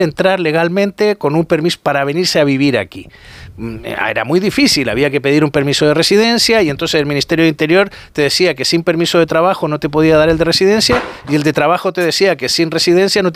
entrar legalmente con un permiso para venirse a vivir aquí. Era muy difícil, había que pedir un permiso de residencia y entonces el Ministerio de Interior te decía que sin permiso de trabajo no te podía dar el de residencia y el de trabajo te decía que sin residencia no